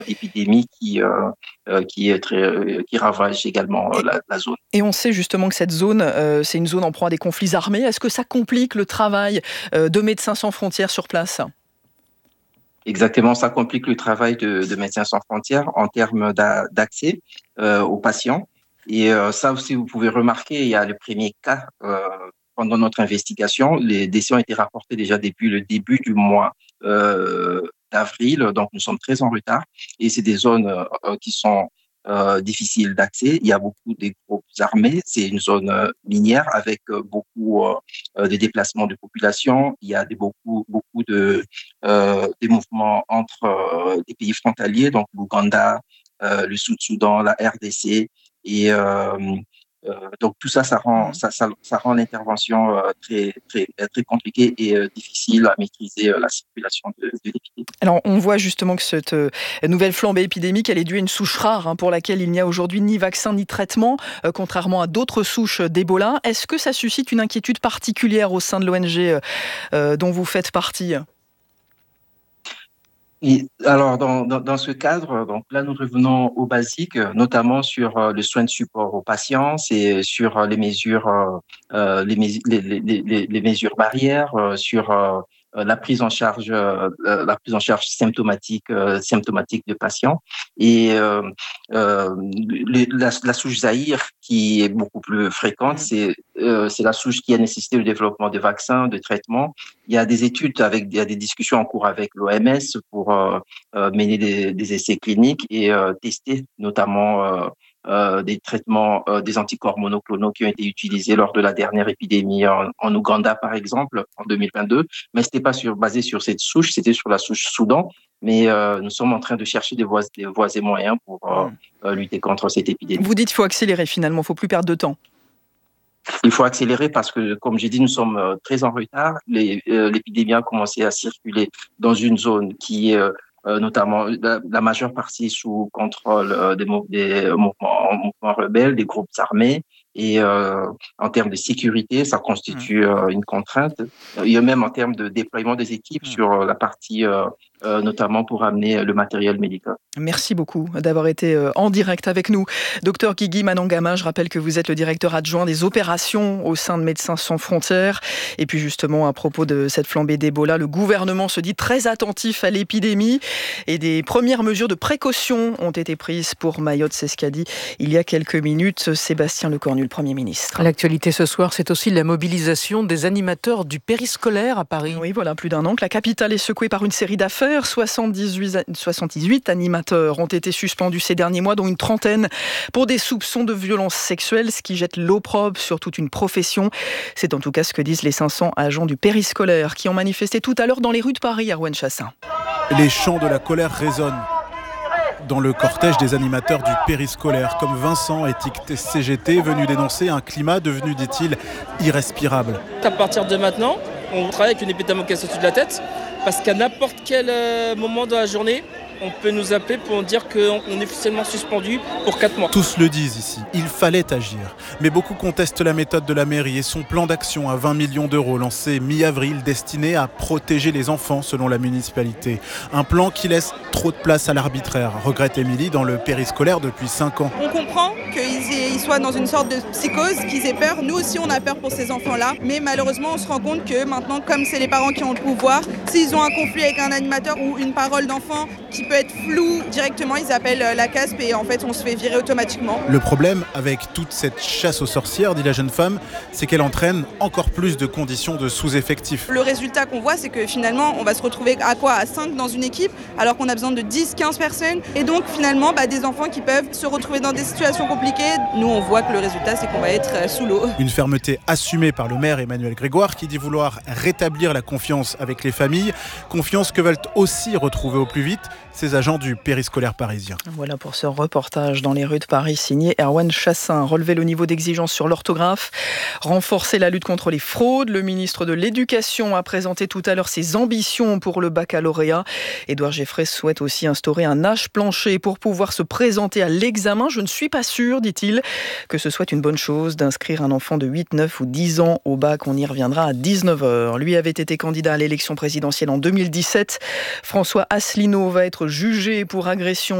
épidémie qui ravage également la zone. Et on sait justement que cette zone, c'est une zone en proie à des conflits armés. Est-ce que ça complique le travail de Médecins sans frontières sur place ? Exactement, ça complique le travail de Médecins sans frontières en termes d'accès aux patients. Et ça aussi, vous pouvez remarquer, il y a le premier cas pendant notre investigation. Les décès ont été rapportés déjà depuis le début du mois d'avril, donc nous sommes très en retard. Et c'est des zones qui sont difficiles d'accès. Il y a beaucoup de groupes armés. C'est une zone minière avec beaucoup de déplacements de population. Il y a beaucoup des mouvements entre des pays frontaliers, donc l'Ouganda, le Sud-Soudan, la RDC. Et donc tout ça, ça rend l'intervention très compliquée et difficile à maîtriser la circulation de l'épidémie. Alors on voit justement que cette nouvelle flambée épidémique, elle est due à une souche rare pour laquelle il n'y a aujourd'hui ni vaccin ni traitement, contrairement à d'autres souches d'Ebola. Est-ce que ça suscite une inquiétude particulière au sein de l'ONG dont vous faites partie ? Et alors, dans ce cadre, donc là, nous revenons au basique, notamment sur le soin de support aux patients, c'est sur les mesures, les mesures barrières, sur la prise en charge symptomatique de patients et la souche Zaïre qui est beaucoup plus fréquente, c'est la souche qui a nécessité le développement de vaccins, de traitements. Il y a des études il y a des discussions en cours avec l'OMS pour mener des essais cliniques et tester notamment des traitements, des anticorps monoclonaux qui ont été utilisés lors de la dernière épidémie en Ouganda, par exemple, en 2022. Mais c'était pas basé sur cette souche, c'était sur la souche Soudan. Mais nous sommes en train de chercher des voies et moyens pour lutter contre cette épidémie. Vous dites qu'il faut accélérer finalement, il ne faut plus perdre de temps. Il faut accélérer parce que, comme j'ai dit, nous sommes très en retard. L'épidémie a commencé à circuler dans une zone qui est notamment la majeure partie sous contrôle des mouvements rebelles, des groupes armés. Et en termes de sécurité, ça constitue une contrainte. Il y a même en termes de déploiement des équipes sur la partie, notamment pour amener le matériel médical. Merci beaucoup d'avoir été en direct avec nous. Docteur Guigui Manangama, je rappelle que vous êtes le directeur adjoint des opérations au sein de Médecins sans frontières. Et puis justement, à propos de cette flambée d'Ebola, le gouvernement se dit très attentif à l'épidémie et des premières mesures de précaution ont été prises pour Mayotte, c'est ce qu'a dit il y a quelques minutes Sébastien Lecornu, le Premier ministre. L'actualité ce soir, c'est aussi la mobilisation des animateurs du périscolaire à Paris. Oui, voilà, plus d'un an que la capitale est secouée par une série d'affaires. 78 animateurs ont été suspendus ces derniers mois, dont une trentaine pour des soupçons de violences sexuelles, ce qui jette l'opprobre sur toute une profession. C'est en tout cas ce que disent les 500 agents du périscolaire qui ont manifesté tout à l'heure dans les rues de Paris, Erwan Chassin. Les chants de la colère résonnent dans le cortège des animateurs du périscolaire, comme Vincent, étiqueté CGT, venu dénoncer un climat devenu, dit-il, irrespirable. À partir de maintenant, on travaille avec une épée de Damoclès au-dessus de la tête, parce qu'à n'importe quel moment de la journée, on peut nous appeler pour nous dire qu'on est officiellement suspendu pour 4 mois. Tous le disent ici, il fallait agir. Mais beaucoup contestent la méthode de la mairie et son plan d'action à 20 millions d'euros lancé mi-avril destiné à protéger les enfants selon la municipalité. Un plan qui laisse trop de place à l'arbitraire, regrette Émilie dans le périscolaire depuis 5 ans. On comprend qu'ils soient dans une sorte de psychose, qu'ils aient peur. Nous aussi on a peur pour ces enfants-là. Mais malheureusement on se rend compte que maintenant, comme c'est les parents qui ont le pouvoir, s'ils ont un conflit avec un animateur ou une parole d'enfant qui peut être floue, directement ils appellent la CASP et en fait on se fait virer automatiquement. Le problème avec toute cette chasse aux sorcières, dit la jeune femme, c'est qu'elle entraîne encore plus de conditions de sous-effectif. Le résultat qu'on voit, c'est que finalement on va se retrouver à 5 dans une équipe alors qu'on a besoin de 10-15 personnes et donc finalement des enfants qui peuvent se retrouver dans des situations compliquées. Nous on voit que le résultat c'est qu'on va être sous l'eau. Une fermeté assumée par le maire Emmanuel Grégoire qui dit vouloir rétablir la confiance avec les familles, confiance que veulent aussi retrouver au plus vite ces agents du périscolaire parisien. Voilà pour ce reportage dans les rues de Paris signé Erwan Chassin. Relever le niveau d'exigence sur l'orthographe, renforcer la lutte contre les fraudes. Le ministre de l'Éducation a présenté tout à l'heure ses ambitions pour le baccalauréat. Édouard Geffray souhaite aussi instaurer un âge plancher pour pouvoir se présenter à l'examen. Je ne suis pas sûr, dit-il, que ce soit une bonne chose d'inscrire un enfant de 8, 9 ou 10 ans au bac. On y reviendra à 19h. Lui avait été candidat à l'élection présidentielle en 2017. François Asselineau va être être jugé pour agression